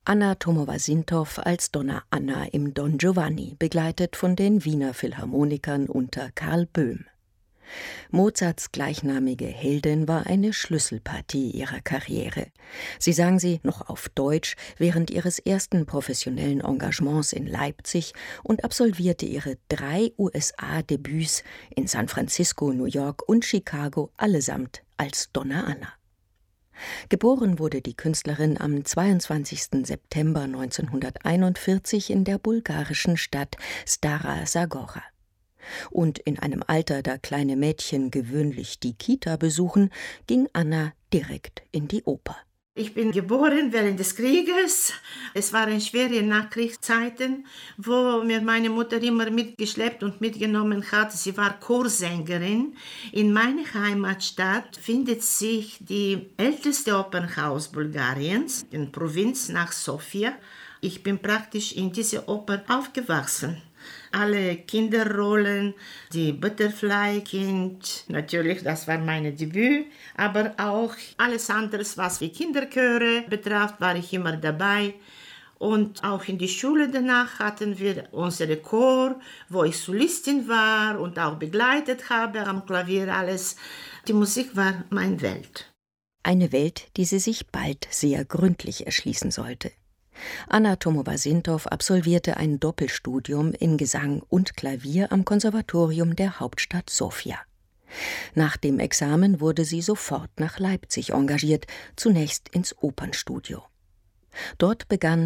Anna Tomowa-Sintow als Donna Anna im Don Giovanni, begleitet von den Wiener Philharmonikern unter Karl Böhm. Mozarts gleichnamige Heldin war eine Schlüsselpartie ihrer Karriere. Sie sang sie noch auf Deutsch während ihres ersten professionellen Engagements in Leipzig und absolvierte ihre 3 USA-Debüts in San Francisco, New York und Chicago allesamt als Donna Anna. Geboren wurde die Künstlerin am 22. September 1941 in der bulgarischen Stadt Stara Zagora. Und in einem Alter, da kleine Mädchen gewöhnlich die Kita besuchen, ging Anna direkt in die Oper. Ich bin geboren während des Krieges. Es waren schwere Nachkriegszeiten, wo mir meine Mutter immer mitgeschleppt und mitgenommen hat. Sie war Chorsängerin. In meiner Heimatstadt findet sich die älteste Opernhaus Bulgariens, in Provinz nach Sofia. Ich bin praktisch in dieser Oper aufgewachsen. Alle Kinderrollen, die Butterfly-Kind, natürlich, das war mein Debüt, aber auch alles andere, was wie Kinderchöre betraf, war ich immer dabei. Und auch in die Schule danach hatten wir unsere Chor, wo ich Solistin war und auch begleitet habe am Klavier alles. Die Musik war meine Welt. Eine Welt, die sie sich bald sehr gründlich erschließen sollte. Anna Tomowa-Sintow absolvierte ein Doppelstudium in Gesang und Klavier am Konservatorium der Hauptstadt Sofia. Nach dem Examen wurde sie sofort nach Leipzig engagiert, zunächst ins Opernstudio. Dort begann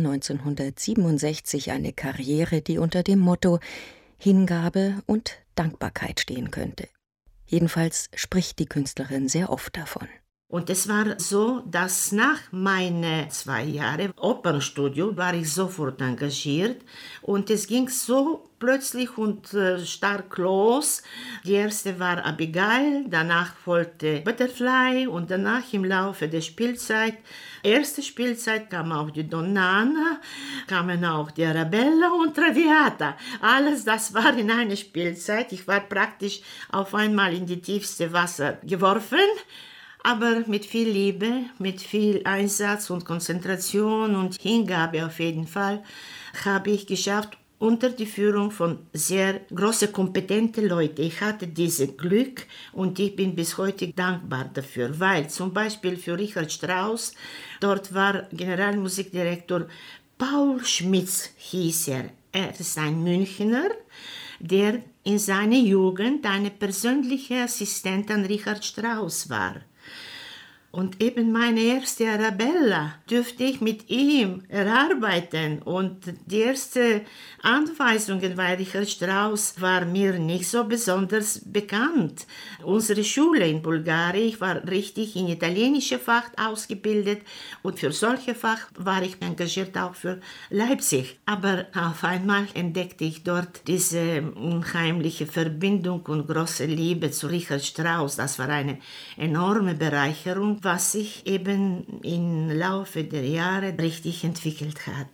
1967 eine Karriere, die unter dem Motto Hingabe und Dankbarkeit stehen könnte. Jedenfalls spricht die Künstlerin sehr oft davon. Und es war so, dass nach meinen 2 Jahren Opernstudio war ich sofort engagiert und es ging so plötzlich und stark los. Die erste war Abigail, danach folgte Butterfly und danach im Laufe der Spielzeit, erste Spielzeit kam auch die Donna Anna, kamen auch die Arabella und Traviata. Alles das war in einer Spielzeit. Ich war praktisch auf einmal in die tiefste Wasser geworfen. Aber mit viel Liebe, mit viel Einsatz und Konzentration und Hingabe auf jeden Fall, habe ich geschafft, unter die Führung von sehr großen, kompetenten Leuten. Ich hatte dieses Glück und ich bin bis heute dankbar dafür, weil zum Beispiel für Richard Strauss, dort war Generalmusikdirektor Paul Schmitz, hieß er. Er ist ein Münchner, der in seiner Jugend eine persönliche Assistent an Richard Strauss war. Und eben meine erste Arabella dürfte ich mit ihm erarbeiten. Und die ersten Anweisungen bei Richard Strauss war mir nicht so besonders bekannt. Unsere Schule in Bulgarien, ich war richtig in italienische Fach ausgebildet und für solche Fach war ich engagiert auch für Leipzig. Aber auf einmal entdeckte ich dort diese unheimliche Verbindung und große Liebe zu Richard Strauss. Das war eine enorme Bereicherung, was sich eben im Laufe der Jahre richtig entwickelt hat.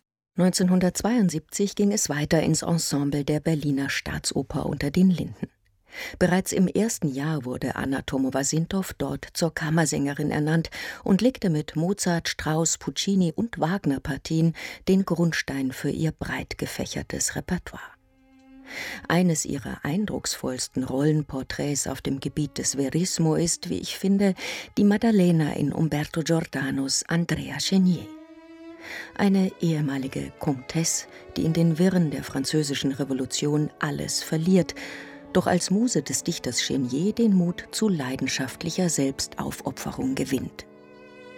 1972 ging es weiter ins Ensemble der Berliner Staatsoper unter den Linden. Bereits im ersten Jahr wurde Anna Tomowa-Sintow dort zur Kammersängerin ernannt und legte mit Mozart, Strauss, Puccini und Wagner-Partien den Grundstein für ihr breit gefächertes Repertoire. Eines ihrer eindrucksvollsten Rollenporträts auf dem Gebiet des Verismo ist, wie ich finde, die Maddalena in Umberto Giordanos Andrea Chenier. Eine ehemalige Comtesse, die in den Wirren der französischen Revolution alles verliert, doch als Muse des Dichters Chenier den Mut zu leidenschaftlicher Selbstaufopferung gewinnt.